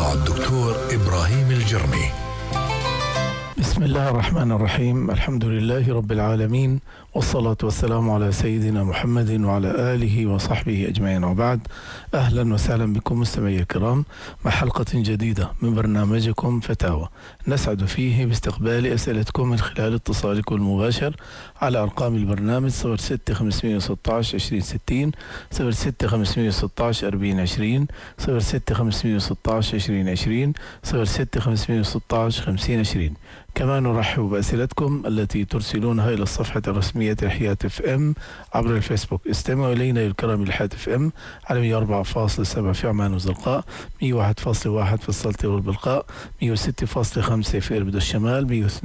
مع الدكتور إبراهيم الجرمي. بسم الله الرحمن الرحيم. الحمد لله رب العالمين، والصلاة والسلام على سيدنا محمد وعلى آله وصحبه أجمعين، وبعد. أهلا وسهلا بكم مستمعي الكرام مع حلقة جديدة من برنامجكم فتاوى، نسعد فيه باستقبال أسئلتكم من خلال اتصالكم المباشر على أرقام البرنامج 06 516 2060 06 516 4020 06 516 2020 06 516 5020. كما نرحب بأسئلتكم التي ترسلونها إلى الصفحة الرسمية لحياة اف ام عبر الفيسبوك. استمعوا إلينا الكرام لحياة اف ام على 104.7 في عمان وزرقاء، 101.1 في السلطة والبلقاء، 106.5 في إربد الشمال،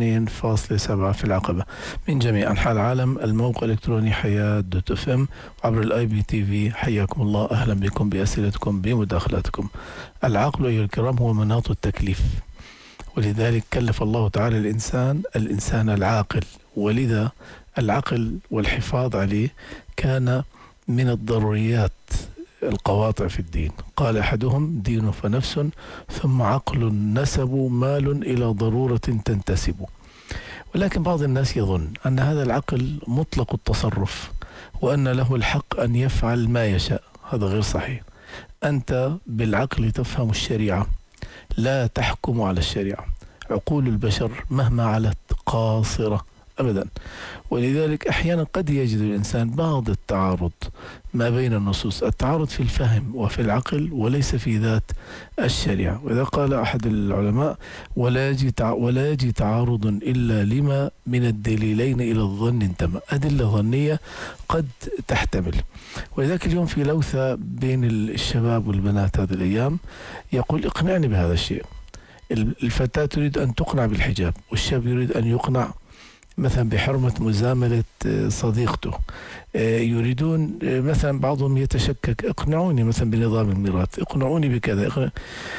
102.7 في العقبة. من جميع أنحاء العالم الموقع الإلكتروني حياة دوت اف ام عبر الاي بي تي في. حياكم الله، أهلا بكم بأسئلتكم بمداخلاتكم. العقل أيها الكرام هو مناط التكليف، ولذلك كلف الله تعالى الإنسان العاقل، ولذا العقل والحفاظ عليه كان من الضروريات القواطع في الدين. قال أحدهم: دين فنفس، ثم عقل نسب، مال إلى ضرورة تنتسب. ولكن بعض الناس يظن أن هذا العقل مطلق التصرف، وأن له الحق أن يفعل ما يشاء. هذا غير صحيح. أنت بالعقل تفهم الشريعة، لا تحكم على الشريعة. عقول البشر مهما علت قاصرة أبدا، ولذلك أحيانا قد يجد الإنسان بعض التعارض ما بين النصوص، التعارض في الفهم وفي العقل وليس في ذات الشريعة. وإذا قال أحد العلماء: ولا يجي تعارض إلا لما من الدليلين إلى الظن انتمى. أدلة ظنية قد تحتمل. ولذلك اليوم في لوثة بين الشباب والبنات هذه الأيام، يقول: اقنعني بهذا الشيء. الفتاة تريد أن تقنع بالحجاب، والشاب يريد أن يقنع مثلا بحرمة مزاملة صديقته. يريدون مثلا، بعضهم يتشكك: اقنعوني مثلا بنظام الميراث، اقنعوني بكذا.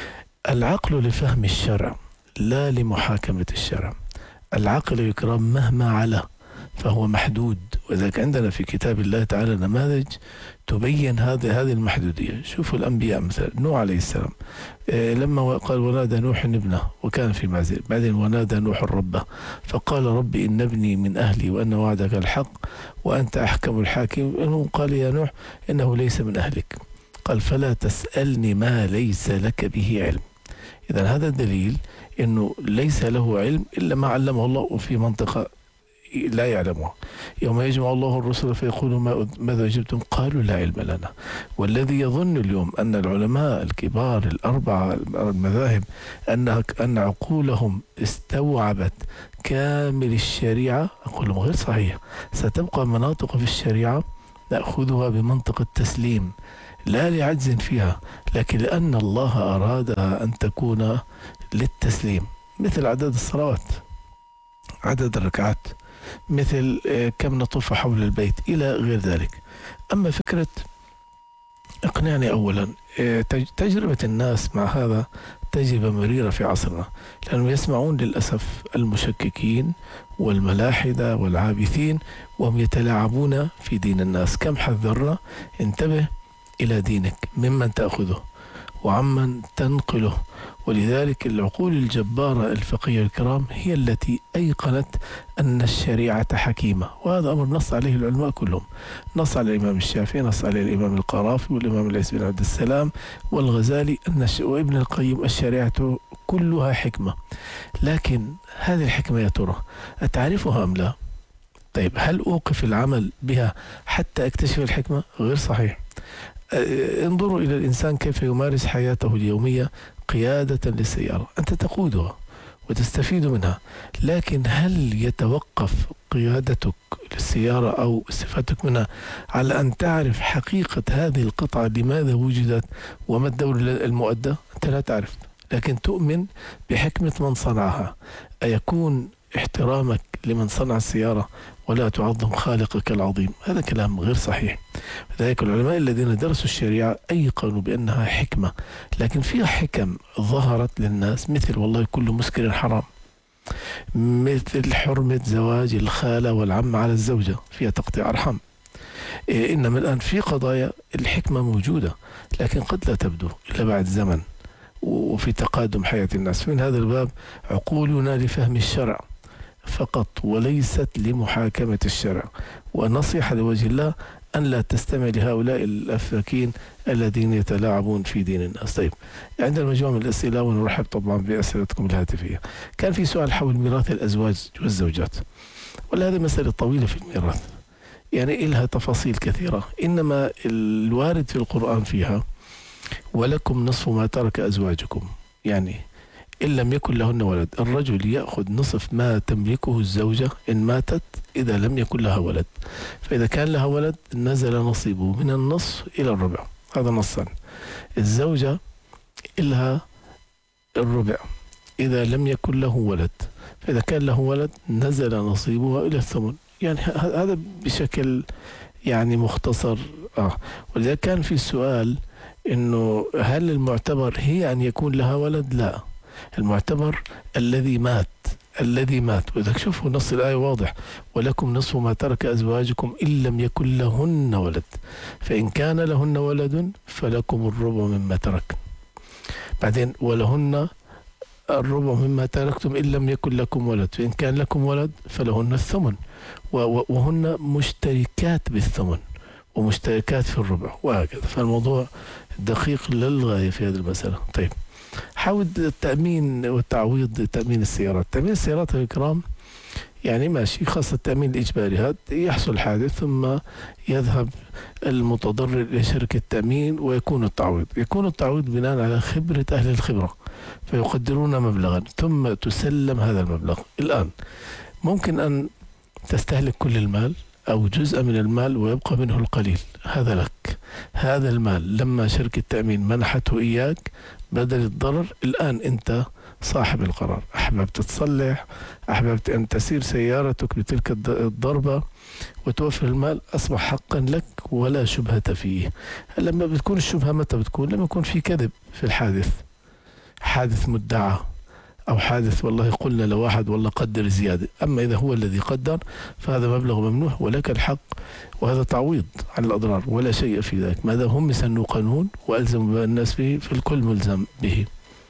العقل لفهم الشرع لا لمحاكمة الشرع. العقل يكرم مهما علا فهو محدود، وذلك عندنا في كتاب الله تعالى نماذج تبين هذه المحدودية. شوفوا الأنبياء، مثلا نوح عليه السلام، لما قال: ونادى نوح ابنه وكان في معزل. بعدين: ونادى نوح ربه فقال: رب إن ابني من أهلي وأن وعدك الحق وأنت أحكم الحاكم. قال: يا نوح إنه ليس من أهلك. قال: فلا تسألني ما ليس لك به علم. إذن هذا دليل إنه ليس له علم إلا ما علمه الله في منطقة لا يعلمها. يوم يجمع الله الرسل فيقول: ماذا أجبتم؟ قالوا: لا علم لنا. والذي يظن اليوم أن العلماء الكبار الأربعة المذاهب أن عقولهم استوعبت كامل الشريعة، أقول لهم غير صحيح. ستبقى مناطق في الشريعة نأخذها بمنطق التسليم، لا لعجز فيها، لكن لأن الله أرادها أن تكون للتسليم، مثل عدد الصلوات، عدد الركعات، مثل كم نطوف حول البيت، إلى غير ذلك. أما فكرة اقنعني، أولا تجربة الناس مع هذا تجربة مريرة في عصرنا، لأنهم يسمعون للأسف المشككين والملاحدة والعابثين وهم يتلاعبون في دين الناس. كم حذرنا: انتبه إلى دينك، ممن تأخذه وعمن تنقله. ولذلك العقول الجبارة الفقهية الكرام هي التي أيقنت أن الشريعة حكيمة، وهذا أمر نص عليه العلماء كلهم. نص على الإمام الشافعي، نص عليه الإمام القرافي والإمام العز بن عبد السلام والغزالي وابن القيم: الشريعة كلها حكمة. لكن هذه الحكمة يا ترى أتعرفها أم لا؟ طيب، هل أوقف العمل بها حتى أكتشف الحكمة؟ غير صحيح. انظروا إلى الإنسان كيف يمارس حياته اليومية قيادة للسيارة. أنت تقودها وتستفيد منها، لكن هل يتوقف قيادتك للسيارة أو استفادتك منها على أن تعرف حقيقة هذه القطعة، لماذا وجدت وما الدور المؤدى؟ أنت لا تعرف، لكن تؤمن بحكمة من صنعها. أيكون احترامك لمن صنع السيارة ولا تعظم خالقك العظيم؟ هذا كلام غير صحيح. لذلك العلماء الذين درسوا الشريعة أيقنوا بأنها حكمة، لكن فيها حكم ظهرت للناس، مثل والله كل مسكر حرام، مثل حرمة زواج الخالة والعم على الزوجة، فيها تقطيع أرحام. إنما الآن في قضايا الحكمة موجودة، لكن قد لا تبدو إلا بعد زمن. وفي تقادم حياة الناس. من هذا الباب عقولنا لفهم الشرع فقط وليست لمحاكمة الشرع، ونصيحة لوجه الله أن لا تستمع لهؤلاء الأفاكين الذين يتلاعبون في دين الناس. طيب، عندنا مجموعة من الأسئلة ونرحب طبعا بأسئلتكم الهاتفية. كان في سؤال حول ميراث الأزواج والزوجات، وهذه مسألة طويلة في الميراث، يعني إلها تفاصيل كثيرة، إنما الوارد في القرآن فيها ولكم نصف ما ترك أزواجكم، يعني إن لم يكن لهن ولد الرجل يأخذ نصف ما تملكه الزوجة إن ماتت إذا لم يكن لها ولد، فإذا كان لها ولد نزل نصيبه من النصف إلى الربع، هذا نصا. الزوجة إلها الربع إذا لم يكن له ولد، فإذا كان له ولد نزل نصيبه إلى الثمن، يعني هذا بشكل يعني مختصر. ولذلك كان في السؤال إنه هل المعتبر هي أن يكون لها ولد؟ لا، المعتبر الذي مات. وإذا شوفوا نص الآية واضح: ولكم نصف ما ترك أزواجكم إن لم يكن لهن ولد، فإن كان لهن ولد فلكم الربع مما ترك. بعدين ولهن الربع مما تركتم إن لم يكن لكم ولد، فإن كان لكم ولد فلهن الثمن، وهن مشتركات بالثمن ومشتركات في الربع، وهكذا. فالموضوع دقيق للغاية في هذه المسألة. طيب، حول التأمين والتعويض. تأمين السيارات الكرام يعني ماشي، خاصة التأمين الإجباري، هذا يحصل حادث ثم يذهب المتضرر إلى شركة التأمين ويكون التعويض بناء على خبرة أهل الخبرة، فيقدرون مبلغا ثم تسلم هذا المبلغ. الآن ممكن أن تستهلك كل المال أو جزء من المال ويبقى منه القليل، هذا لك. هذا المال لما شركة التأمين منحته إياك بدل الضرر، الآن أنت صاحب القرار. أحببت تصلح، أحببت أن تسير سيارتك بتلك الضربة وتوفر المال، أصبح حقا لك ولا شبهة فيه. لما بتكون الشبهة متى بتكون؟ لما يكون في كذب في الحادث، حادث مدعى أو حادث والله قلنا لواحد والله قدر زيادة. أما إذا هو الذي قدر فهذا مبلغ ممنوح ولك الحق، وهذا تعويض عن الأضرار ولا شيء في ذلك، ما دام هم سنوا قانون وألزموا الناس به فالكل ملزم به.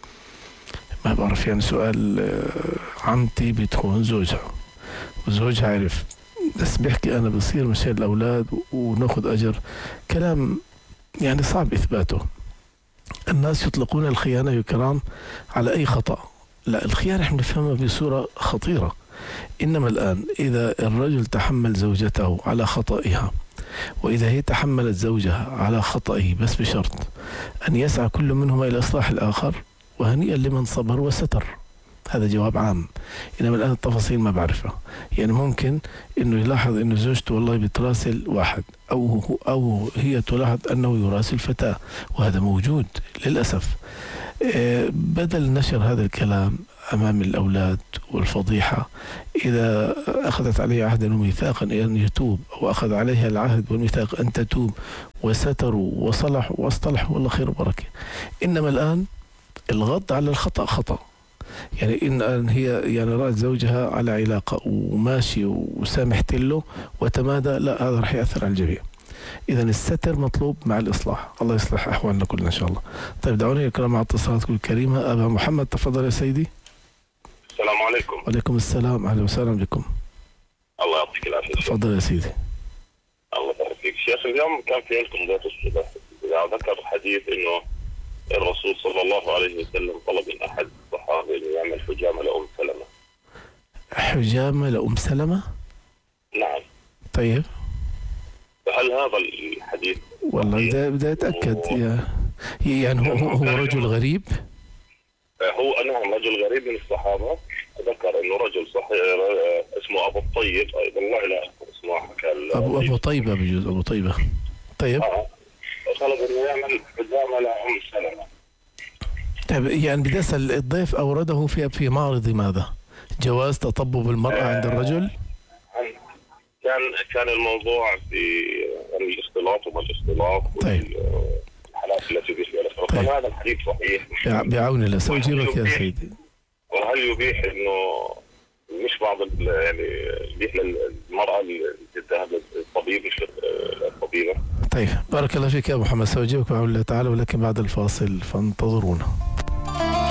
ما بعرف، يعني سؤال عمتي بتخون وزوجها عرف، بس بيحكي أنا بصير مشان الأولاد وناخذ أجر، كلام يعني صعب إثباته. الناس يطلقون الخيانة يا كرام على أي خطأ، لا، الخيانة احنا نفهمها بصورة خطيرة. إنما الآن إذا الرجل تحمل زوجته على خطئها، وإذا هي تحملت زوجها على خطئه، بس بشرط أن يسعى كل منهما إلى إصلاح الآخر، وهنيئا لمن صبر وستر. هذا جواب عام. إنما الآن التفاصيل ما بعرفها، يعني ممكن إنه يلاحظ إنه زوجته والله بتراسل واحد، أو هي تلاحظ أنه يراسل فتاة، وهذا موجود للأسف. بدل نشر هذا الكلام أمام الأولاد والفضيحة، إذا أخذت عليها عهدا وميثاقا أن يتوب، أو أخذ عليها العهد والميثاق أن تتوب وستروا وصلحوا واصطلحوا، والله خير وبركة. إنما الآن الغض على الخطأ خطأ، يعني إن هي يعني رأت زوجها على علاقة وماشي وسامحت له وتمادى، لا، هذا رح يأثر على الجميع. إذا الستر مطلوب مع الإصلاح. الله يصلح أحوالنا كلنا إن شاء الله. طيب، دعوني أكرم مع اتصالاتكم الكريمة. أبا محمد تفضل يا سيدي. السلام عليكم. وعليكم السلام، أهلا وسهلا بكم. الله يعطيك العافية. تفضل يا سيدي. الله يبارك فيك شيخ. اليوم كان في عندكم ضيف الصبح ذكر حديث إنه الرسول صلى الله عليه وسلم طلب من أحد الصحابة إنه يعمل حجامة لأم سلمة. حجامة لأم سلمة؟ نعم. طيب، فهل هذا الحديث والله بدي أتأكد. يعني هو رجل غريب؟ هو نعم رجل غريب من الصحابة. ذكر إنه رجل صحيح اسمه أبو الطيب، أيضا لا إله اسمه حكى أبو طيبة، بجوز أبو طيبة. طيب، طلب إنه يعمل حجامة لأم سلمة. طيب، يعني بدي أسأل الضيف أورده في معرض ماذا؟ جواز تطبب المرأة عند الرجل؟ كان الموضوع في الاختلاط وما الاختلاط. طيب، الحالات التي يبيح فيها الاختلاط. طيب، هذا الحديث صحيح بعون الله سأجيبك يا سيدي. وهل يبيح انه مش بعض يعني يبيح للمرأة اللي تذهب للطبيب مش الطبيبة؟ طيب، بارك الله فيك يا محمد، سأجيبك بعون الله تعالى، ولكن بعد الفاصل فانتظرونا.